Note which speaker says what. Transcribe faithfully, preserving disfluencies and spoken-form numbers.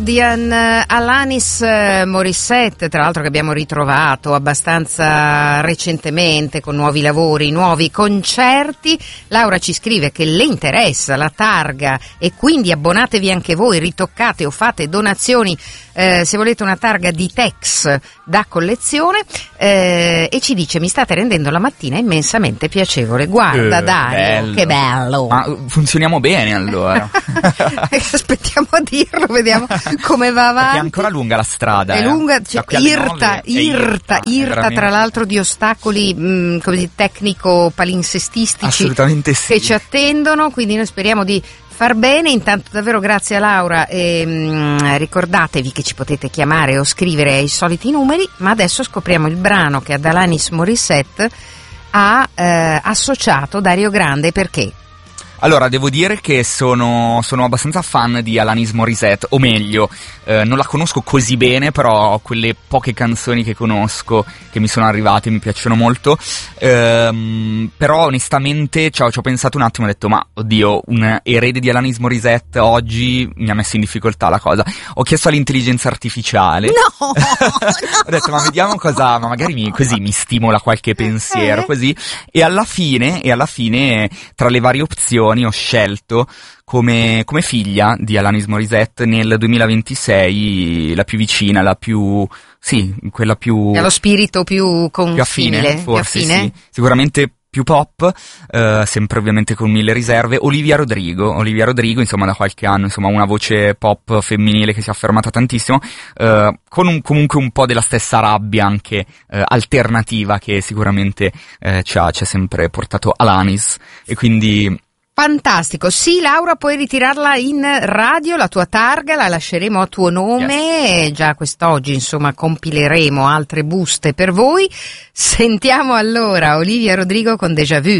Speaker 1: Di uh, Alanis uh, Morissette, tra l'altro, che abbiamo ritrovato abbastanza recentemente con nuovi lavori, nuovi concerti. Laura ci scrive che le interessa la targa e quindi abbonatevi anche voi, ritoccate o fate donazioni eh, se volete una targa di Tex da collezione, eh, e ci dice: mi state rendendo la mattina immensamente piacevole. Guarda
Speaker 2: eh,
Speaker 1: Dario,
Speaker 2: bello.
Speaker 1: Che bello.
Speaker 2: Ma funzioniamo bene allora.
Speaker 1: Aspettiamo a dirlo, vediamo come va avanti.
Speaker 2: Perché è ancora lunga la strada.
Speaker 1: È
Speaker 2: eh.
Speaker 1: lunga, cioè, irta, irta, irta, irta, tra l'altro di ostacoli mh, come dire, tecnico-palinsestistici.
Speaker 2: Assolutamente sì.
Speaker 1: Che ci attendono, quindi noi speriamo di far bene. Intanto davvero grazie a Laura, e mh, ricordatevi che ci potete chiamare o scrivere ai soliti numeri, ma adesso scopriamo il brano che ad Alanis Morissette ha eh, associato Dario Grande. Perché?
Speaker 2: Allora, devo dire che sono, sono abbastanza fan di Alanis Morissette, o meglio, eh, non la conosco così bene, però quelle poche canzoni che conosco, che mi sono arrivate, mi piacciono molto, ehm, però onestamente ci ho, ci ho pensato un attimo e ho detto: ma oddio, un erede di Alanis Morissette oggi mi ha messo in difficoltà la cosa. Ho chiesto all'intelligenza artificiale.
Speaker 1: No!
Speaker 2: Ho detto: ma vediamo cosa, ma magari mi, così mi stimola qualche pensiero, così, e alla fine, e alla fine, tra le varie opzioni, ho scelto come, come figlia di Alanis Morissette nel duemilaventisei la più vicina, la più, sì, quella più...
Speaker 1: È lo spirito più con
Speaker 2: più affine,
Speaker 1: simile,
Speaker 2: forse
Speaker 1: più affine?
Speaker 2: Sì, sicuramente più pop, eh, sempre ovviamente con mille riserve. Olivia Rodrigo, Olivia Rodrigo, insomma, da qualche anno, insomma, una voce pop femminile che si è affermata tantissimo, eh, con un, comunque un po' della stessa rabbia anche eh, alternativa che sicuramente eh, ci ha, ci ha sempre portato Alanis, e quindi...
Speaker 1: Fantastico, sì Laura, puoi ritirarla in radio, la tua targa la lasceremo a tuo nome, yes. Già quest'oggi insomma compileremo altre buste per voi. Sentiamo allora Olivia Rodrigo con Déjà Vu.